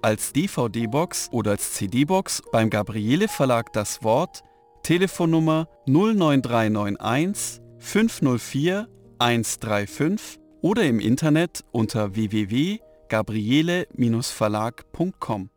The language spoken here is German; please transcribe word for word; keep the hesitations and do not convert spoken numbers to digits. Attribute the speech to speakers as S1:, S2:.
S1: als D V D-Box oder als C D-Box beim Gabriele Verlag das Wort, Telefonnummer null neun drei neun eins fünf null vier eins drei fünf oder im Internet unter w w w punkt gabriele Bindestrich verlag punkt com.